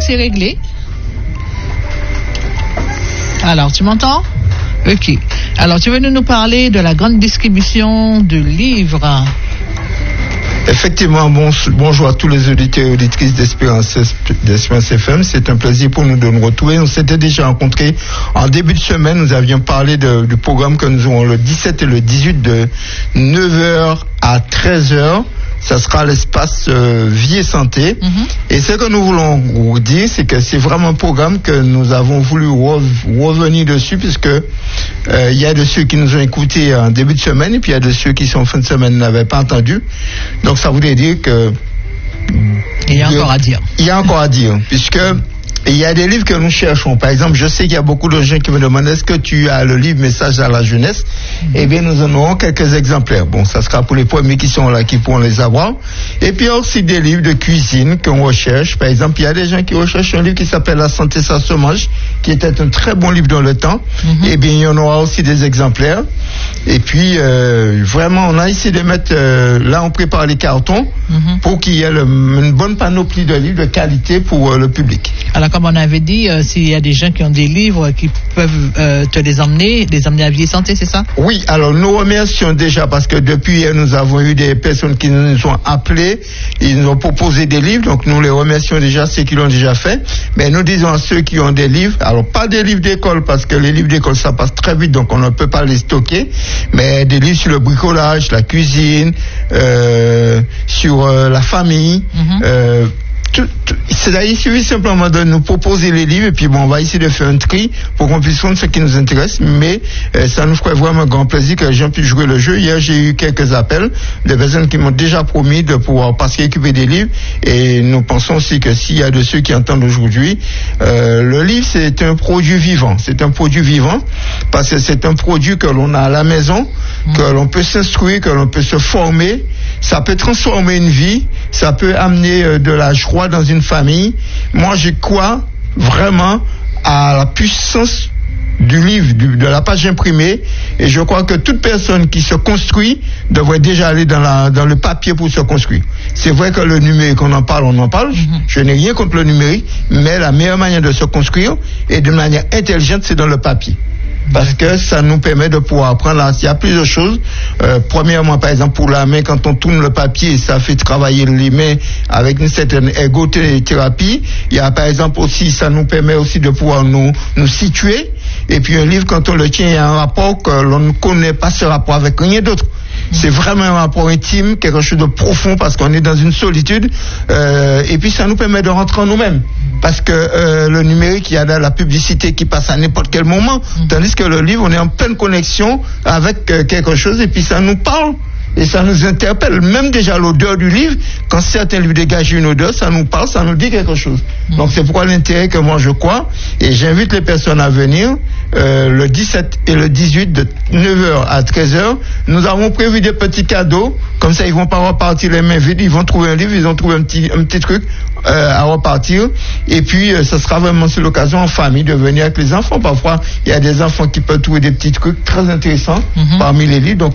c'est réglé. Alors, tu m'entends? Ok. Alors, tu veux nous parler de la grande distribution de livres. Effectivement, bonjour à tous les auditeurs et auditrices d'Espérance FM. C'est un plaisir pour nous de nous retrouver. On s'était déjà rencontrés en début de semaine. Nous avions parlé du programme que nous aurons le 17 et le 18 de 9h à 13h. Ça sera l'espace vie et santé. Et ce que nous voulons vous dire, c'est que c'est vraiment un programme que nous avons voulu revenir dessus, puisque il y a de ceux qui nous ont écoutés en début de semaine, et puis il y a de ceux qui sont en fin de semaine n'avaient pas entendu. Donc ça voulait dire que il y a encore à dire. Il y a encore à dire, puisque il y a des livres que nous cherchons. Par exemple, je sais qu'il y a beaucoup de gens qui me demandent est-ce que tu as le livre Message à la jeunesse? Eh bien, nous en aurons quelques exemplaires. Bon, ça sera pour les premiers qui sont là, qui pourront les avoir. Et puis aussi des livres de cuisine qu'on recherche. Par exemple, il y a des gens qui recherchent un livre qui s'appelle La santé, ça se mange, qui était un très bon livre dans le temps. Eh bien, il y en aura aussi des exemplaires. Et puis, vraiment, on a essayé de mettre, là, on prépare les cartons pour qu'il y ait une bonne panoplie de livres de qualité pour le public. Alors, comme on avait dit, s'il y a des gens qui ont des livres qui peuvent te les emmener à Vie et Santé, c'est ça? Oui, alors nous remercions déjà parce que depuis hier, nous avons eu des personnes qui nous ont appelés, ils nous ont proposé des livres, donc nous les remercions déjà, ceux qui l'ont déjà fait. Mais nous disons à ceux qui ont des livres, alors pas des livres d'école, parce que les livres d'école, ça passe très vite, donc on ne peut pas les stocker, mais des livres sur le bricolage, la cuisine, sur la famille, il suffit simplement de nous proposer les livres et puis bon, on va essayer de faire un tri pour qu'on puisse prendre ce qui nous intéresse, mais ça nous ferait vraiment un grand plaisir que les gens puissent jouer le jeu. Hier, j'ai eu quelques appels de personnes qui m'ont déjà promis de pouvoir passer équiper des livres, et nous pensons aussi que s'il y a de ceux qui entendent aujourd'hui, le livre c'est un produit vivant, parce que c'est un produit que l'on a à la maison, que l'on peut s'instruire, que l'on peut se former, ça peut transformer une vie, ça peut amener de la joie dans une famille. Moi, je crois vraiment à la puissance du livre, de la page imprimée, et je crois que toute personne qui se construit devrait déjà aller dans le papier pour se construire. C'est vrai que le numérique, on en parle. Je n'ai rien contre le numérique, mais la meilleure manière de se construire et de manière intelligente, c'est dans le papier. Parce que ça nous permet de pouvoir apprendre. Là, il y a plusieurs choses. Premièrement, par exemple, pour la main, quand on tourne le papier, ça fait travailler les mains avec une certaine ergothérapie. Il y a, par exemple, aussi, ça nous permet aussi de pouvoir nous situer. Et puis, un livre, quand on le tient, il y a un rapport que l'on ne connaît pas, ce rapport avec rien d'autre. C'est vraiment un rapport intime, quelque chose de profond, parce qu'on est dans une solitude, et puis ça nous permet de rentrer en nous-mêmes, parce que le numérique, il y a la publicité qui passe à n'importe quel moment, tandis que le livre, on est en pleine connexion avec quelque chose, et puis ça nous parle. Et ça nous interpelle, même déjà l'odeur du livre, quand certains livres dégagent une odeur, ça nous parle, ça nous dit quelque chose. Donc c'est pourquoi l'intérêt que moi je crois, et j'invite les personnes à venir, le 17 et le 18 de 9h à 13h, nous avons prévu des petits cadeaux, comme ça ils vont pas repartir les mains vides, ils vont trouver un livre, ils ont trouvé un petit truc à repartir, et puis ça sera vraiment sur l'occasion en famille de venir avec les enfants. Parfois il y a des enfants qui peuvent trouver des petits trucs très intéressants parmi les livres, donc